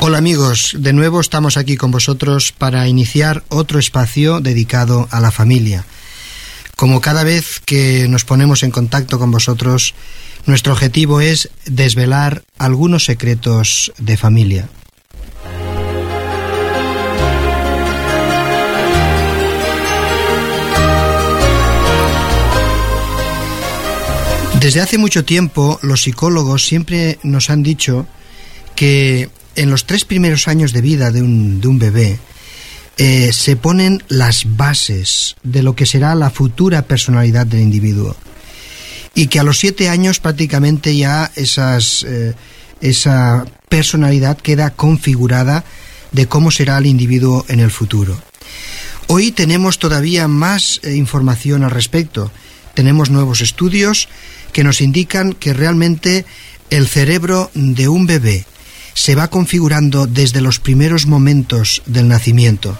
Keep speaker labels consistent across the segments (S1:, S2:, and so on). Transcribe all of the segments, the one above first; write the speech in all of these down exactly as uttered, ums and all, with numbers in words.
S1: Hola amigos, de nuevo estamos aquí con vosotros para iniciar otro espacio dedicado a la familia. Como cada vez que nos ponemos en contacto con vosotros, nuestro objetivo es desvelar algunos secretos de familia. Desde hace mucho tiempo, los psicólogos siempre nos han dicho que en los tres primeros años de vida de un, de un bebé eh, se ponen las bases de lo que será la futura personalidad del individuo. Y que a los siete años prácticamente ya esas, eh, esa personalidad queda configurada de cómo será el individuo en el futuro. Hoy tenemos todavía más eh, información al respecto. Tenemos nuevos estudios que nos indican que realmente el cerebro de un bebé se va configurando desde los primeros momentos del nacimiento.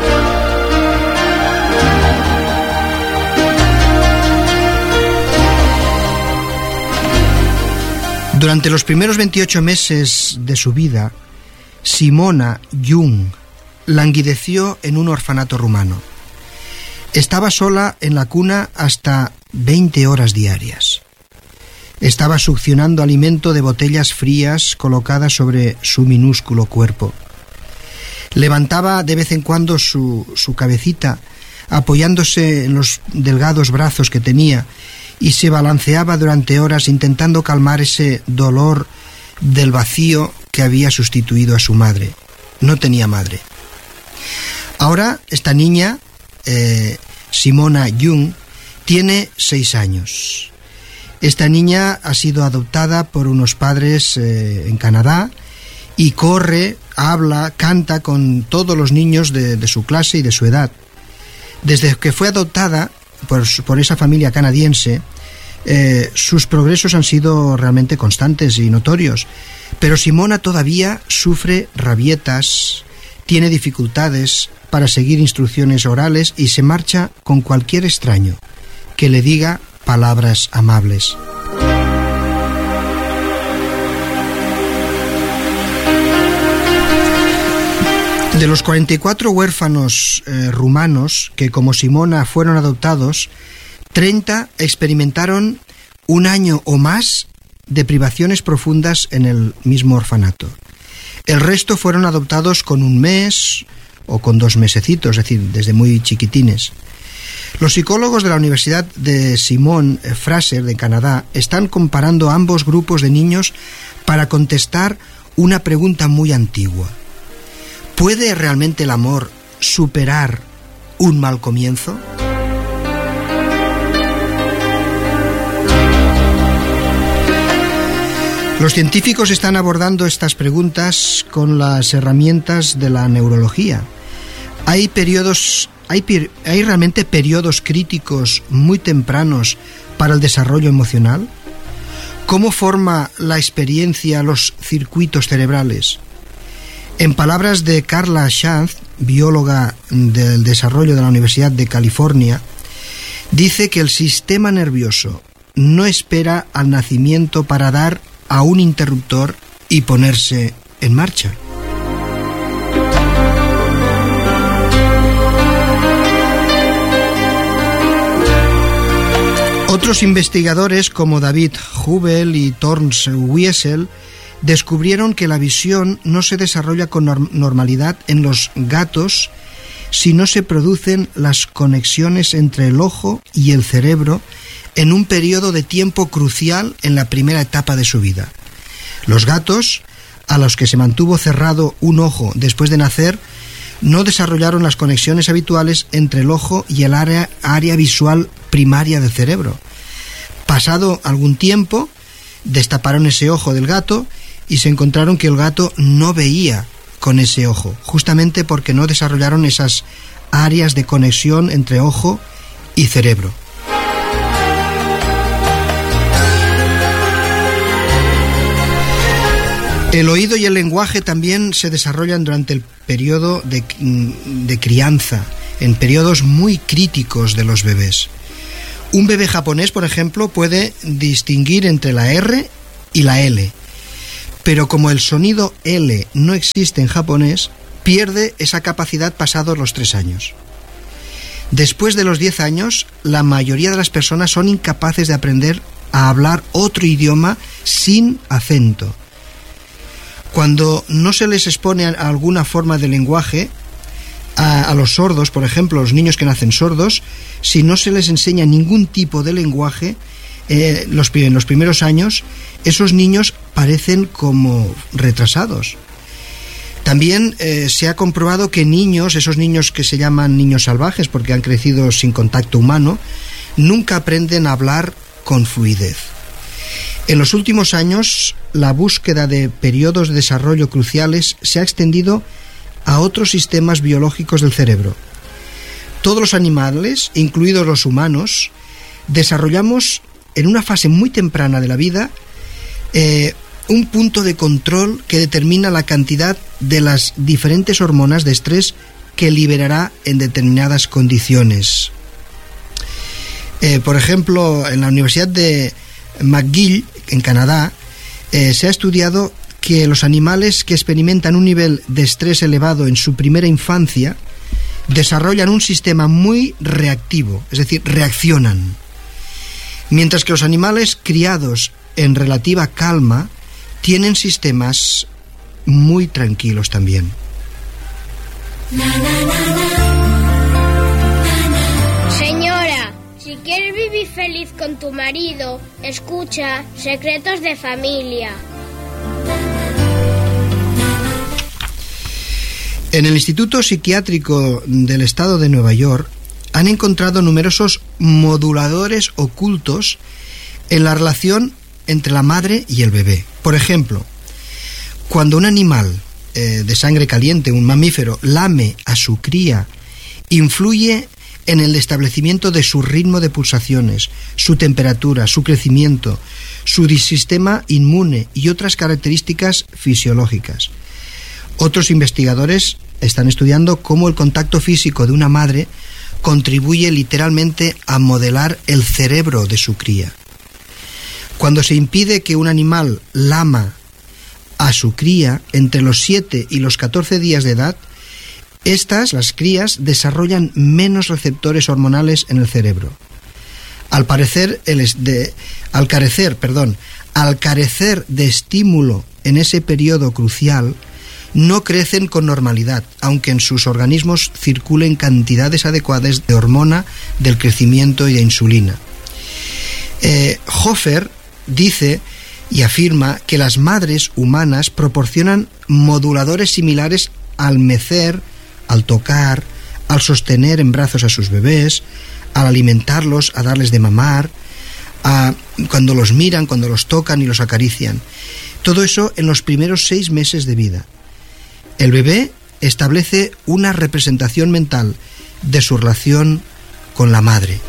S1: Durante los primeros veintiocho meses de su vida, Simona Jung languideció en un orfanato rumano. Estaba sola en la cuna hasta veinte horas diarias. Estaba succionando alimento de botellas frías colocadas sobre su minúsculo cuerpo. Levantaba de vez en cuando su, su cabecita, apoyándose en los delgados brazos que tenía, y se balanceaba durante horas intentando calmar ese dolor del vacío que había sustituido a su madre. No tenía madre. Ahora esta niña, eh, Simona Jung, tiene seis años. Esta niña ha sido adoptada por unos padres eh, en Canadá y corre, habla, canta con todos los niños de, de su clase y de su edad. Desde que fue adoptada por, por esa familia canadiense, eh, sus progresos han sido realmente constantes y notorios. Pero Simona todavía sufre rabietas, tiene dificultades para seguir instrucciones orales y se marcha con cualquier extraño que le diga palabras amables. De los cuarenta y cuatro huérfanos eh, rumanos que como Simona fueron adoptados, treinta experimentaron un año o más de privaciones profundas en el mismo orfanato. El resto fueron adoptados con un mes o con dos mesecitos, es decir, desde muy chiquitines. Los psicólogos de la Universidad de Simon Fraser de Canadá están comparando ambos grupos de niños para contestar una pregunta muy antigua. ¿Puede realmente el amor superar un mal comienzo? Los científicos están abordando estas preguntas con las herramientas de la neurología. Hay periodos Hay, ¿Hay realmente periodos críticos muy tempranos para el desarrollo emocional? ¿Cómo forma la experiencia los circuitos cerebrales? En palabras de Carla Schanz, bióloga del desarrollo de la Universidad de California, dice que el sistema nervioso no espera al nacimiento para dar a un interruptor y ponerse en marcha. Otros investigadores como David Hubel y Thorns Wiesel descubrieron que la visión no se desarrolla con norm- normalidad en los gatos si no se producen las conexiones entre el ojo y el cerebro en un periodo de tiempo crucial en la primera etapa de su vida. Los gatos, a los que se mantuvo cerrado un ojo después de nacer, no desarrollaron las conexiones habituales entre el ojo y el área, área visual primaria del cerebro. Pasado algún tiempo, destaparon ese ojo del gato y se encontraron que el gato no veía con ese ojo, justamente porque no desarrollaron esas áreas de conexión entre ojo y cerebro. El oído y el lenguaje también se desarrollan durante el periodo de, de crianza, en periodos muy críticos de los bebés. Un bebé japonés, por ejemplo, puede distinguir entre la R y la L, pero como el sonido L no existe en japonés, pierde esa capacidad pasados los tres años. Después de los diez años, la mayoría de las personas son incapaces de aprender a hablar otro idioma sin acento. Cuando no se les expone a alguna forma de lenguaje, a, a los sordos, por ejemplo, los niños que nacen sordos, si no se les enseña ningún tipo de lenguaje, eh, los, en los primeros años, esos niños parecen como retrasados. También eh, se ha comprobado que niños, esos niños que se llaman niños salvajes porque han crecido sin contacto humano, nunca aprenden a hablar con fluidez. En los últimos años, la búsqueda de periodos de desarrollo cruciales se ha extendido a otros sistemas biológicos del cerebro. Todos los animales, incluidos los humanos, desarrollamos en una fase muy temprana de la vida eh, un punto de control que determina la cantidad de las diferentes hormonas de estrés que liberará en determinadas condiciones. Eh, por ejemplo, en la Universidad de McGill, en Canadá, eh, se ha estudiado que los animales que experimentan un nivel de estrés elevado en su primera infancia desarrollan un sistema muy reactivo, es decir, reaccionan. Mientras que los animales criados en relativa calma tienen sistemas muy tranquilos también.
S2: Señora, si quieres vivir feliz con tu marido, escucha Secretos de Familia.
S1: En el Instituto Psiquiátrico del Estado de Nueva York han encontrado numerosos moduladores ocultos en la relación entre la madre y el bebé. Por ejemplo, cuando un animal eh, de sangre caliente, un mamífero, lame a su cría, influye en el establecimiento de su ritmo de pulsaciones, su temperatura, su crecimiento, su sistema inmune y otras características fisiológicas. Otros investigadores están estudiando cómo el contacto físico de una madre contribuye literalmente a modelar el cerebro de su cría. Cuando se impide que un animal lama a su cría entre los siete y los catorce días de edad, estas, las crías, desarrollan menos receptores hormonales en el cerebro. Al parecer, el de, al carecer, perdón, al carecer de estímulo en ese periodo crucial, no crecen con normalidad, aunque en sus organismos circulen cantidades adecuadas de hormona del crecimiento y de insulina. Eh, Hofer dice y afirma que las madres humanas proporcionan moduladores similares al mecer, al tocar, al sostener en brazos a sus bebés, al alimentarlos, a darles de mamar, a, cuando los miran, cuando los tocan y los acarician. Todo eso en los primeros seis meses de vida. El bebé establece una representación mental de su relación con la madre.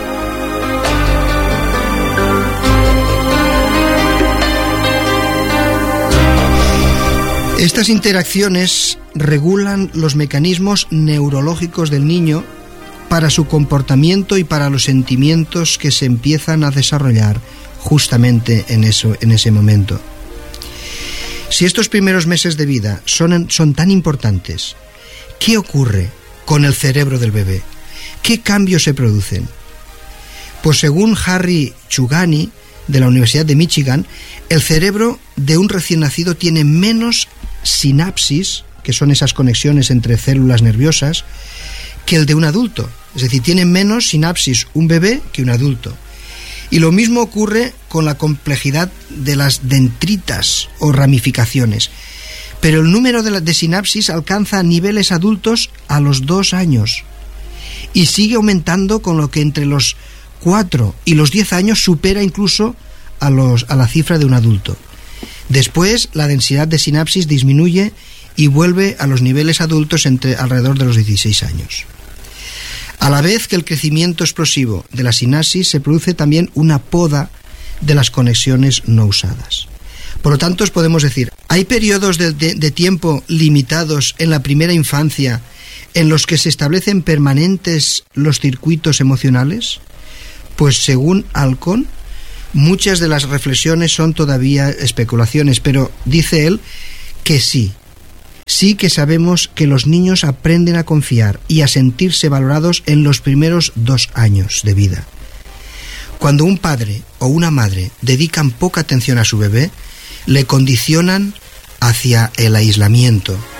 S1: Estas interacciones regulan los mecanismos neurológicos del niño para su comportamiento y para los sentimientos que se empiezan a desarrollar justamente en, eso, en ese momento. Si estos primeros meses de vida son, son tan importantes, ¿qué ocurre con el cerebro del bebé? ¿Qué cambios se producen? Pues según Harry Chugani, de la Universidad de Michigan, el cerebro de un recién nacido tiene menos sinapsis, que son esas conexiones entre células nerviosas, que el de un adulto. Es decir, tiene menos sinapsis un bebé que un adulto. Y lo mismo ocurre con la complejidad de las dendritas o ramificaciones. Pero el número de, la, de sinapsis alcanza niveles adultos a los dos años y sigue aumentando, con lo que entre los cuatro y los diez años supera incluso a, los, a la cifra de un adulto. Después, la densidad de sinapsis disminuye y vuelve a los niveles adultos entre alrededor de los dieciséis años. A la vez que el crecimiento explosivo de la sinapsis, se produce también una poda de las conexiones no usadas. Por lo tanto, podemos decir, ¿hay periodos de, de, de tiempo limitados en la primera infancia en los que se establecen permanentes los circuitos emocionales? Pues según Alcon, Muchas de las reflexiones son todavía especulaciones, pero dice él que sí. Sí que sabemos que los niños aprenden a confiar y a sentirse valorados en los primeros dos años de vida. Cuando un padre o una madre dedican poca atención a su bebé, le condicionan hacia el aislamiento,